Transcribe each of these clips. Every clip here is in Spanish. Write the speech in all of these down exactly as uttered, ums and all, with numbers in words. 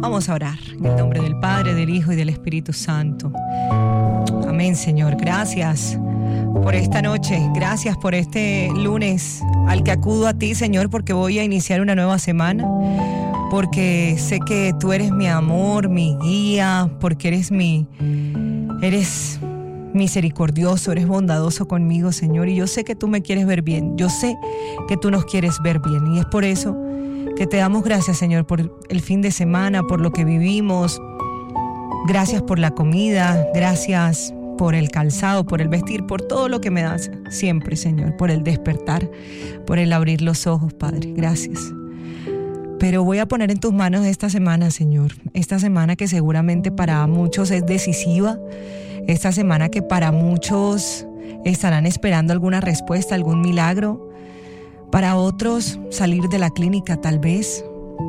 Vamos a orar en el nombre del Padre, del Hijo y del Espíritu Santo. Amén, Señor. Gracias por esta noche. Gracias por este lunes al que acudo a ti, Señor, porque voy a iniciar una nueva semana. Porque sé que tú eres mi amor, mi guía, porque eres mi... Eres misericordioso, eres bondadoso conmigo, Señor. Y yo sé que tú me quieres ver bien. Yo sé que tú nos quieres ver bien. Y es por eso que te damos gracias, Señor, por el fin de semana, por lo que vivimos. Gracias por la comida, gracias por el calzado, por el vestir, por todo lo que me das siempre, Señor, por el despertar, por el abrir los ojos, Padre. Gracias. Pero voy a poner en tus manos esta semana, Señor, esta semana que seguramente para muchos es decisiva, esta semana que para muchos estarán esperando alguna respuesta, algún milagro, para otros salir de la clínica tal vez.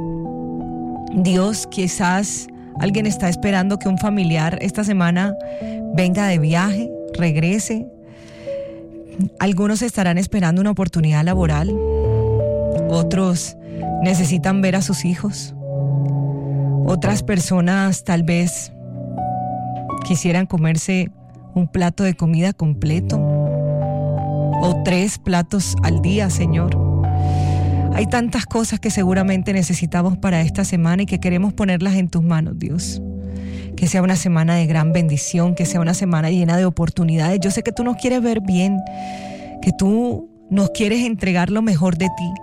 Dios, quizás alguien está esperando que un familiar esta semana venga de viaje, regrese. Algunos estarán esperando una oportunidad laboral, otros necesitan ver a sus hijos. Otras personas tal vez quisieran comerse un plato de comida completo o tres platos al día, Señor. Hay tantas cosas que seguramente necesitamos para esta semana y que queremos ponerlas en tus manos, Dios. Que sea una semana de gran bendición, que sea una semana llena de oportunidades. Yo sé que tú nos quieres ver bien, que tú nos quieres entregar lo mejor de ti.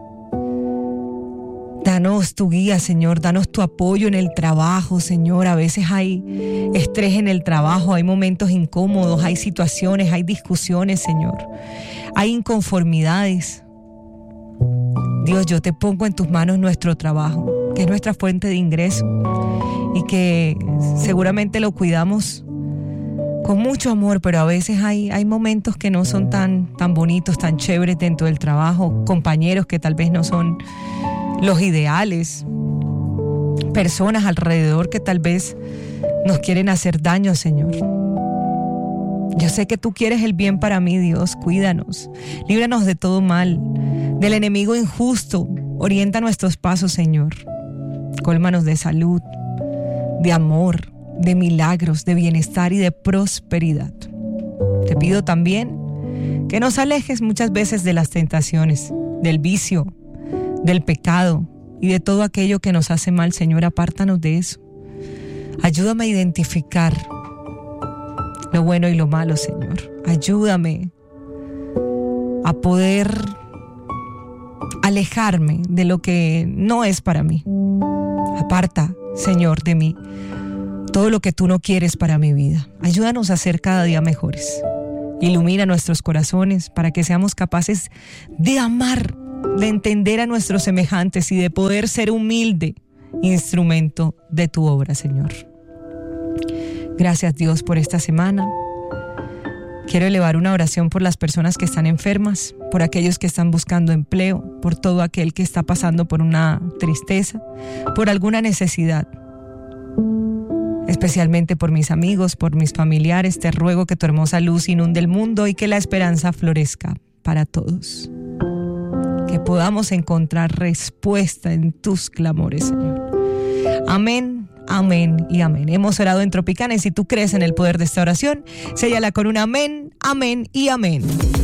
Danos tu guía, Señor, danos tu apoyo en el trabajo, Señor. A veces hay estrés en el trabajo, hay momentos incómodos, hay situaciones, hay discusiones, Señor. Hay inconformidades. Dios, yo te pongo en tus manos nuestro trabajo, que es nuestra fuente de ingreso y que seguramente lo cuidamos con mucho amor, pero a veces hay, hay momentos que no son tan, tan bonitos, tan chéveres dentro del trabajo, compañeros que tal vez no son los ideales, personas alrededor que tal vez nos quieren hacer daño, Señor. Yo sé que tú quieres el bien para mí, Dios. Cuídanos, líbranos de todo mal, del enemigo injusto. Orienta nuestros pasos, Señor. Cólmanos de salud, de amor, de milagros, de bienestar y de prosperidad. Te pido también que nos alejes muchas veces de las tentaciones, del vicio, del pecado y de todo aquello que nos hace mal, Señor. Apártanos de eso. Ayúdame a identificar lo bueno y lo malo, Señor. Ayúdame a poder alejarme de lo que no es para mí. Aparta, Señor, de mí todo lo que tú no quieres para mi vida. Ayúdanos a ser cada día mejores. Ilumina nuestros corazones para que seamos capaces de amar, de entender a nuestros semejantes y de poder ser humilde instrumento de tu obra, Señor. Gracias, Dios, por esta semana. Quiero elevar una oración por las personas que están enfermas, por aquellos que están buscando empleo, por todo aquel que está pasando por una tristeza, por alguna necesidad. Especialmente por mis amigos, por mis familiares. Te ruego que tu hermosa luz inunde el mundo y que la esperanza florezca para todos. Que podamos encontrar respuesta en tus clamores, Señor. Amén, amén y amén. Hemos orado en Tropicana y si tú crees en el poder de esta oración, séllala con un amén, amén y amén.